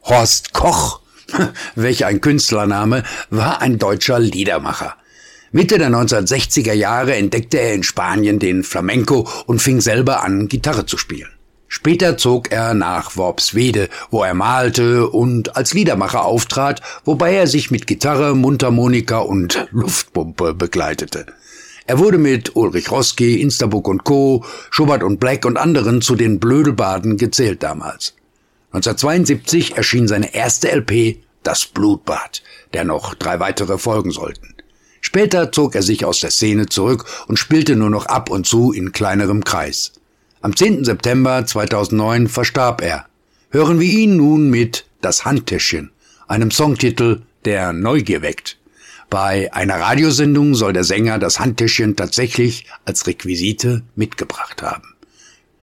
Horst Koch, welch ein Künstlername, war ein deutscher Liedermacher. Mitte der 1960er Jahre entdeckte er in Spanien den Flamenco und fing selber an, Gitarre zu spielen. Später zog er nach Worpswede, wo er malte und als Liedermacher auftrat, wobei er sich mit Gitarre, Mundharmonika und Luftpumpe begleitete. Er wurde mit Ulrich Roski, Instabuck und Co., Schubert und Black und anderen zu den Blödelbaden gezählt damals. 1972 erschien seine erste LP, Das Blutbad, der noch 3 weitere folgen sollten. Später zog er sich aus der Szene zurück und spielte nur noch ab und zu in kleinerem Kreis. Am 10. September 2009 verstarb er. Hören wir ihn nun mit Das Handtäschchen, einem Songtitel, der Neugier weckt. Bei einer Radiosendung soll der Sänger das Handtäschchen tatsächlich als Requisite mitgebracht haben.